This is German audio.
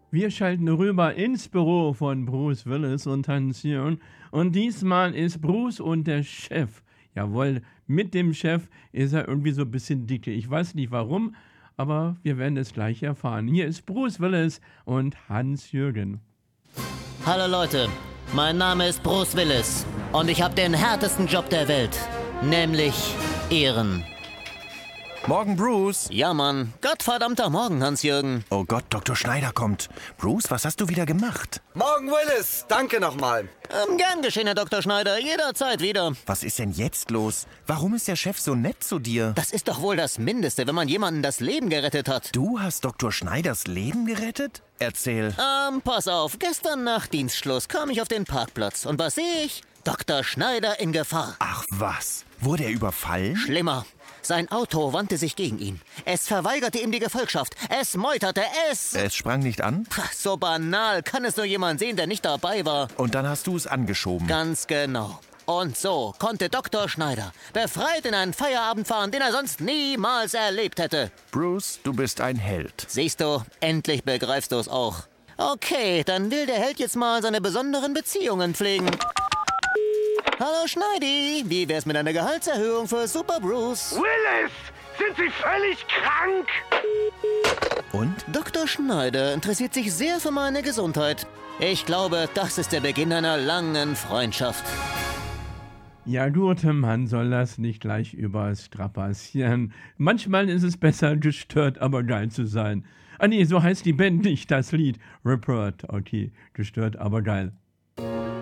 Wir schalten rüber ins Büro von Bruce Willis und Hans-Jürgen. Und diesmal ist Bruce und der Chef. Jawohl, mit dem Chef ist er irgendwie so ein bisschen dicke. Ich weiß nicht warum, aber wir werden es gleich erfahren. Hier ist Bruce Willis und Hans-Jürgen. Hallo Leute, mein Name ist Bruce Willis und ich habe den härtesten Job der Welt, nämlich Ehren. Morgen, Bruce. Ja, Mann. Gottverdammter Morgen, Hans-Jürgen. Oh Gott, Dr. Schneider kommt. Bruce, was hast du wieder gemacht? Morgen, Willis. Danke nochmal. Gern geschehen, Herr Dr. Schneider. Jederzeit wieder. Was ist denn jetzt los? Warum ist der Chef so nett zu dir? Das ist doch wohl das Mindeste, wenn man jemandem das Leben gerettet hat. Du hast Dr. Schneiders Leben gerettet? Erzähl. Pass auf. Gestern nach Dienstschluss kam ich auf den Parkplatz. Und was sehe ich? Dr. Schneider in Gefahr. Ach was, wurde er überfallen? Schlimmer. Sein Auto wandte sich gegen ihn. Es verweigerte ihm die Gefolgschaft. Es meuterte, es... Es sprang nicht an? So banal. Kann es nur jemand sehen, der nicht dabei war. Und dann hast du es angeschoben. Ganz genau. Und so konnte Dr. Schneider befreit in einen Feierabend fahren, den er sonst niemals erlebt hätte. Bruce, du bist ein Held. Siehst du, endlich begreifst du es auch. Okay, dann will der Held jetzt mal seine besonderen Beziehungen pflegen. Hallo Schneidi, wie wär's mit einer Gehaltserhöhung für Super Bruce? Willis, sind Sie völlig krank? Und? Dr. Schneider interessiert sich sehr für meine Gesundheit. Ich glaube, das ist der Beginn einer langen Freundschaft. Ja gut, man soll das nicht gleich überstrapazieren. Manchmal ist es besser, gestört, aber geil zu sein. Ah nee, so heißt die Band nicht, das Lied. Report, okay, gestört, aber geil.